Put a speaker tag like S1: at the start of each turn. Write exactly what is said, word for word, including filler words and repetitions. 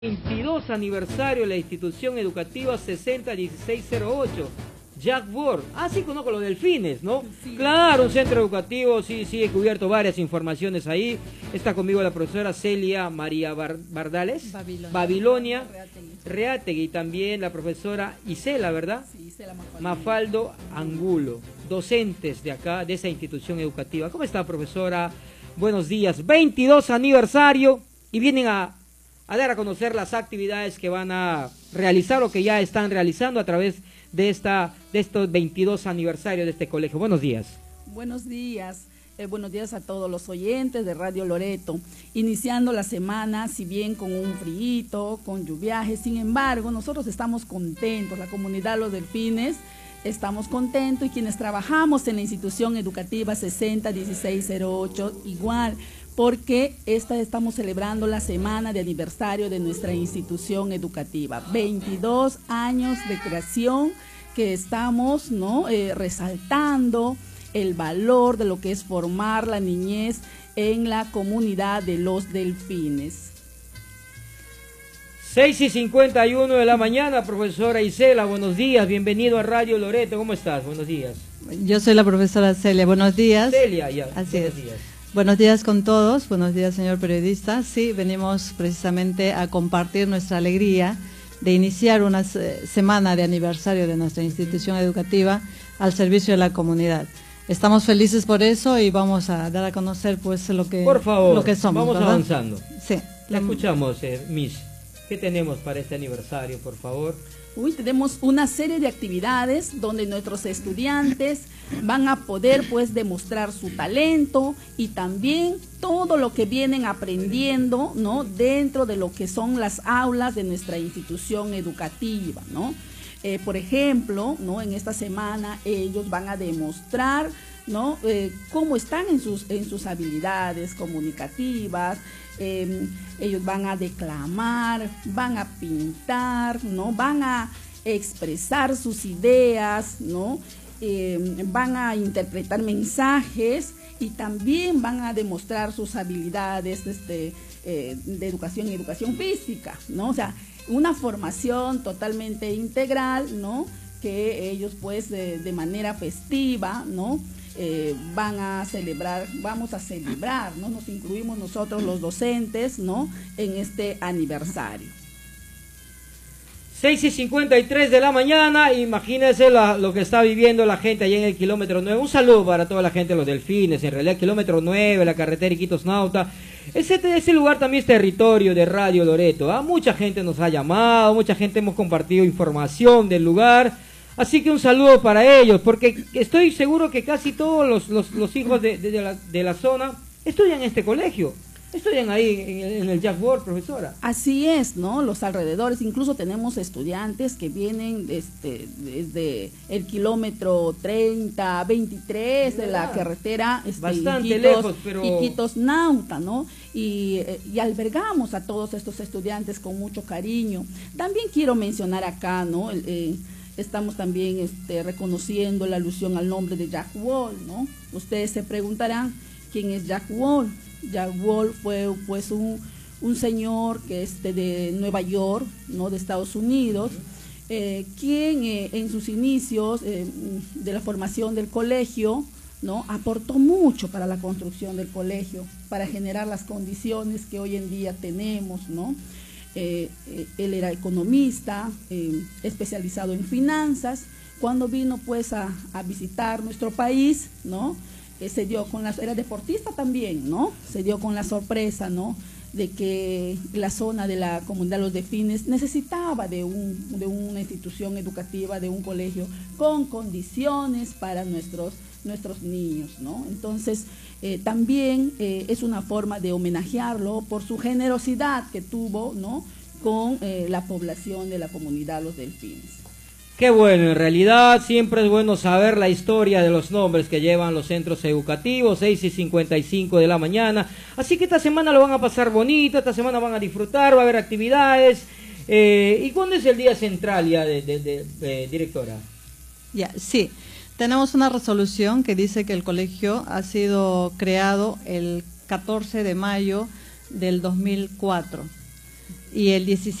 S1: veintidós aniversario de la institución educativa sesenta dieciséis cero ocho, Jack Ward. Ah, sí conozco los delfines, ¿no? Sí. Claro, un centro educativo, sí, sí, he cubierto varias informaciones ahí. Está conmigo la profesora Celia María Bar Bardales, Babilonia, Babilonia Reategui. Reategui, y también la profesora Isela, ¿verdad? Sí, Isela Mafaldo. Mafaldo Angulo, docentes de acá, de esa institución educativa. ¿Cómo está, profesora? Buenos días, veintidós aniversario, y vienen a a dar a conocer las actividades que van a realizar o que ya están realizando a través de esta de estos veintidós aniversarios de este colegio. Buenos días.
S2: Buenos días, eh, buenos días a todos los oyentes de Radio Loreto. Iniciando la semana, si bien con un frío, con lluviaje, sin embargo, nosotros estamos contentos, la comunidad Los Delfines, estamos contentos, y quienes trabajamos en la institución educativa sesenta dieciséis cero ocho igual, porque esta estamos celebrando la semana de aniversario de nuestra institución educativa, veintidós años de creación, que estamos ¿no? eh, resaltando el valor de lo que es formar la niñez en la comunidad de Los Delfines.
S1: seis y cincuenta y uno de la mañana, profesora Isela, buenos días, bienvenido a Radio Loreto, ¿cómo estás? Buenos días.
S3: Yo soy la profesora Celia, buenos días.
S1: Celia, ya,
S3: así
S1: buenos
S3: es.
S1: días.
S3: Buenos días con todos, buenos días señor periodista. Sí, venimos precisamente a compartir nuestra alegría de iniciar una semana de aniversario de nuestra institución educativa al servicio de la comunidad. Estamos felices por eso y vamos a dar a conocer pues lo que,
S1: por favor,
S3: lo que somos.
S1: Vamos
S3: ¿verdad?
S1: avanzando.
S3: Sí.
S1: La escuchamos, eh, Miss. ¿Qué tenemos para este aniversario, por favor?
S2: Uy, tenemos una serie de actividades donde nuestros estudiantes van a poder pues demostrar su talento y también todo lo que vienen aprendiendo, ¿no? Dentro de lo que son las aulas de nuestra institución educativa, ¿no? Eh, por ejemplo, ¿no? En esta semana ellos van a demostrar, ¿no? Eh, cómo están en sus, en sus habilidades comunicativas. Eh, ellos van a declamar, van a pintar, ¿no? Van a expresar sus ideas, ¿no? Eh, van a interpretar mensajes y también van a demostrar sus habilidades este, eh, de educación y educación física, ¿no? O sea, una formación totalmente integral, ¿no? Que ellos pues de, de manera festiva, ¿no? Eh, van a celebrar, vamos a celebrar, ¿no? Nos incluimos nosotros los docentes, ¿no? En este aniversario.
S1: seis y cincuenta y tres de la mañana, imagínense la, lo que está viviendo la gente allá en el kilómetro nueve. Un saludo para toda la gente de Los Delfines, en realidad kilómetro nueve, la carretera Iquitos-Nauta. Ese, ese lugar también es territorio de Radio Loreto, ¿ah? Mucha gente nos ha llamado, mucha gente hemos compartido información del lugar. Así que un saludo para ellos, porque estoy seguro que casi todos los, los, los hijos de, de, de, la, de la zona estudian en este colegio, estudian ahí en el, en el Jack Ward, profesora.
S2: Así es, ¿no? Los alrededores, incluso tenemos estudiantes que vienen este, desde el kilómetro treinta, veintitrés de la carretera este,
S1: bastante
S2: Iquitos,
S1: lejos, pero
S2: Iquitos-Nauta, ¿no? Y, y albergamos a todos estos estudiantes con mucho cariño. También quiero mencionar acá, ¿no? El, eh, Estamos también este, reconociendo la alusión al nombre de Jack Wall, ¿no? Ustedes se preguntarán quién es Jack Wall. Jack Wall fue pues un, un señor que es de, de Nueva York, ¿no? De Estados Unidos, eh, quien eh, en sus inicios eh, de la formación del colegio, ¿no? Aportó mucho para la construcción del colegio, para generar las condiciones que hoy en día tenemos, ¿no? Eh, eh, él era economista, eh, especializado en finanzas. Cuando vino pues a, a visitar nuestro país, ¿no? Eh, se dio con la, era deportista también, ¿no? Se dio con la sorpresa, ¿no? De que la zona de la comunidad Los Delfines necesitaba de, un, de una institución educativa, de un colegio con condiciones para nuestros, nuestros niños, ¿no? Entonces, eh, también eh, es una forma de homenajearlo por su generosidad que tuvo, ¿no? Con eh, la población de la comunidad Los Delfines.
S1: Qué bueno, en realidad siempre es bueno saber la historia de los nombres que llevan los centros educativos, seis y cincuenta y cinco de la mañana. Así que esta semana lo van a pasar bonito, esta semana van a disfrutar, va a haber actividades. Eh, ¿Y cuándo es el día central ya, de, de, de, de directora?
S3: Ya, sí. Tenemos una resolución que dice que el colegio ha sido creado el catorce de mayo del dos mil cuatro. y el diecisiete